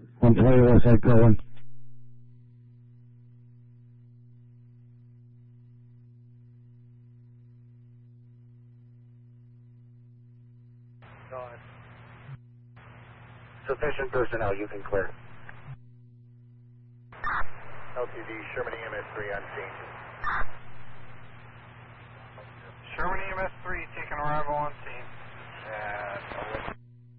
120 west side going. Sufficient personnel, you can clear. LTD, Sherman EMS-3 on scene. Sherman EMS-3 taking arrival on